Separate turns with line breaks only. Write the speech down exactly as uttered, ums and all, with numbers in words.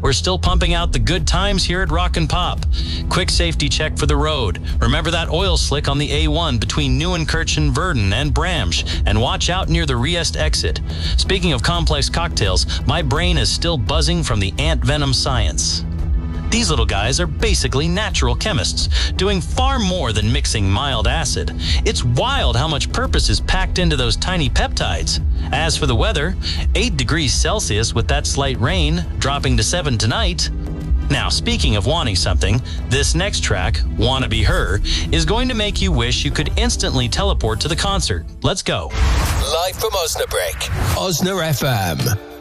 We're still pumping out the good times here at Rock and Pop. Quick safety check for the road. Remember that oil slick on the A one between Nieuwenkirch and Verden and Bramsch, and watch out near the Riest exit. Speaking of complex cocktails, my brain is still buzzing from the ant venom science. These little guys are basically natural chemists, doing far more than mixing mild acid. It's wild how much purpose is packed into those tiny peptides. As for the weather, eight degrees Celsius with that slight rain, dropping to seven tonight. Now, speaking of wanting something, this next track, Wanna Be Her, is going to make you wish you could instantly teleport to the concert. Let's go.
Live from Osnabrück, Osna F M.